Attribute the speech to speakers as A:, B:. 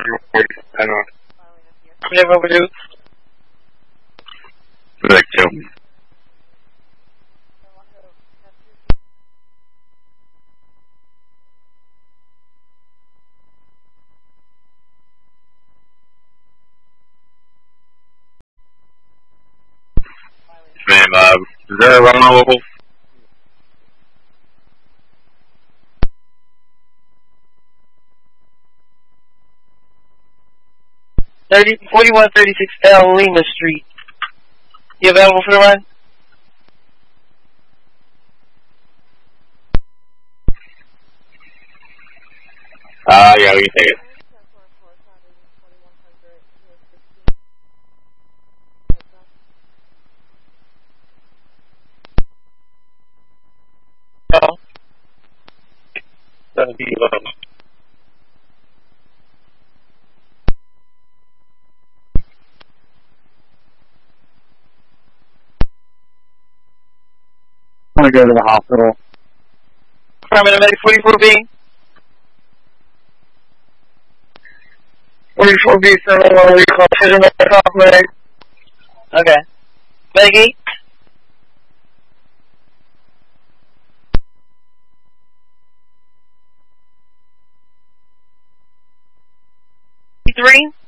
A: I don't know.
B: Yeah, overdue.
A: Like, kill me. Ma'am, is there a run local?
B: L Lima Street. You available for the run?
A: Yeah, we can take it.
B: Oh. That'll be
C: I want to go to the hospital.
B: Medic 44B. 44B, 711, we call medic. Okay. Medic 8. 3.